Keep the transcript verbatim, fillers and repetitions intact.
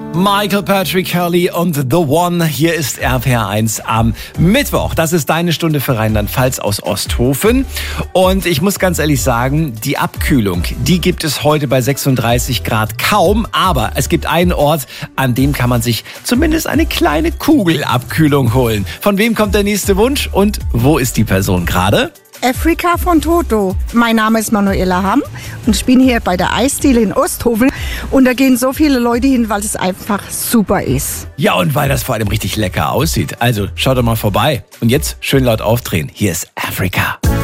Michael Patrick Curley und The One. Hier ist R P R eins am Mittwoch. Das ist deine Stunde für Rheinland-Pfalz aus Osthofen. Und ich muss ganz ehrlich sagen, die Abkühlung, die gibt es heute bei sechsunddreißig Grad kaum. Aber es gibt einen Ort, an dem kann man sich zumindest eine kleine Kugelabkühlung holen. Von wem kommt der nächste Wunsch und wo ist die Person gerade? Afrika von Toto. Mein Name ist Manuela Hamm und ich bin hier bei der Eisdiele in Osthofen. Und da gehen so viele Leute hin, weil es einfach super ist. Ja, und weil das vor allem richtig lecker aussieht. Also schaut doch mal vorbei. Und jetzt schön laut aufdrehen. Hier ist Afrika.